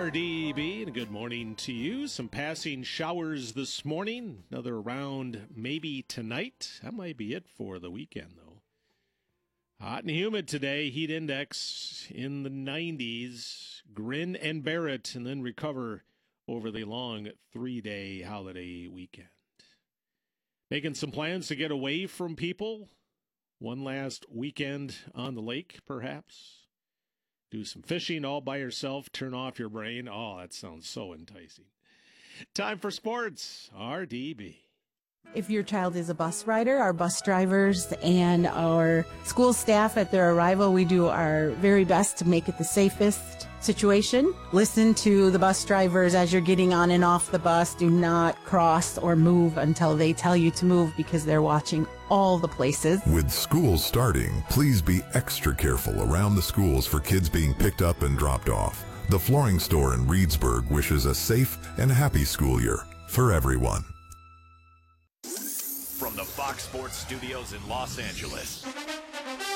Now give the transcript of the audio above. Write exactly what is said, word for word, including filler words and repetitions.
R D B, and good morning to you. Some passing showers this morning. Another round maybe tonight. That might be it for the weekend, though. Hot and humid today. Heat index in the nineties. Grin and bear it, and then recover over the long three-day holiday weekend. Making some plans to get away from people. One last weekend on the lake, perhaps. Do some fishing all by yourself. Turn off your brain. Oh, that sounds so enticing. Time for sports. R D B. If your child is a bus rider, our bus drivers and our school staff at their arrival, we do our very best to make it the safest situation. Listen to the bus drivers as you're getting on and off the bus. Do not cross or move until they tell you to move because they're watching all the places. With school starting, please be extra careful around the schools for kids being picked up and dropped off. The Flooring Store in Reedsburg wishes a safe and happy school year for everyone. From the Fox Sports Studios in Los Angeles,